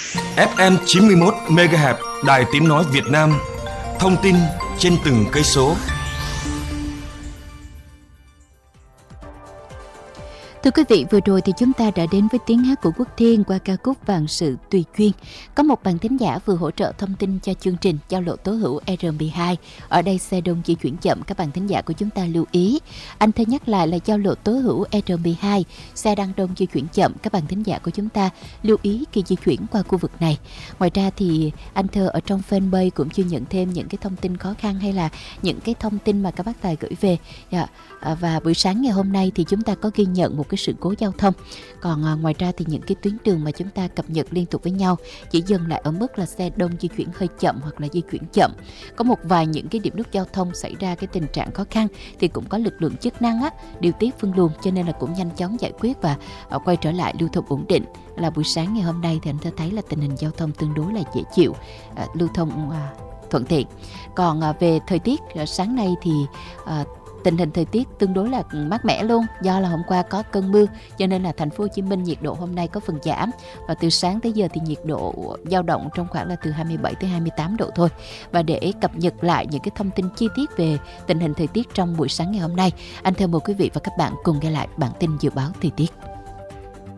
FM 91 MHz Đài Tiếng nói Việt Nam. Thông tin trên từng cây số. Thưa quý vị, vừa rồi thì chúng ta đã đến với tiếng hát của Quốc Thiên qua ca khúc Vạn sự tùy duyên. Có một bạn thính giả vừa hỗ trợ thông tin cho chương trình giao lộ tố hữu R12. Ở đây xe đông di chuyển chậm, các bạn thính giả của chúng ta lưu ý. Anh Thơ nhắc lại là giao lộ tố hữu R12, xe đang đông di chuyển chậm, các bạn thính giả của chúng ta lưu ý khi di chuyển qua khu vực này. Ngoài ra thì anh Thơ ở trong fanpage cũng chưa nhận thêm những cái thông tin khó khăn hay là những cái thông tin mà các bác tài gửi về. Và buổi sáng ngày hôm nay thì chúng ta có ghi nhận một cái sự cố giao thông. Còn ngoài ra thì những cái tuyến đường mà chúng ta cập nhật liên tục với nhau chỉ dừng lại ở mức là xe đông di chuyển hơi chậm hoặc là di chuyển chậm. Có một vài những cái điểm nút giao thông xảy ra cái tình trạng khó khăn thì cũng có lực lượng chức năng điều tiết phân luồng, cho nên là cũng nhanh chóng giải quyết và quay trở lại lưu thông ổn định. Là buổi sáng ngày hôm nay thì anh thấy là tình hình giao thông tương đối là dễ chịu, lưu thông thuận tiện. Còn về thời tiết, sáng nay thì tình hình thời tiết tương đối là mát mẻ luôn, do là hôm qua có cơn mưa cho nên là thành phố Hồ Chí Minh nhiệt độ hôm nay có phần giảm, và từ sáng tới giờ thì nhiệt độ dao động trong khoảng là từ 27 tới 28 độ thôi. Và để cập nhật lại những cái thông tin chi tiết về tình hình thời tiết trong buổi sáng ngày hôm nay, anh Thơ mời quý vị và các bạn cùng nghe lại bản tin dự báo thời tiết.